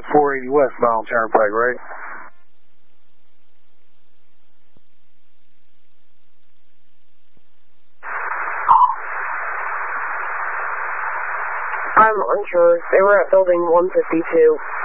480 westbound Turnpike, right? I'm unsure. They were at building 152.